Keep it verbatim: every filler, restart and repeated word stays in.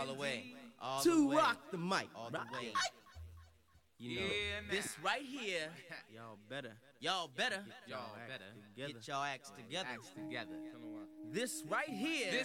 All the way. All to the way. rock the mic. All the right? way. You know, Yeah, man. this right here, y'all better, y'all better, Y'all better get y'all acts together. acts together. This right here, This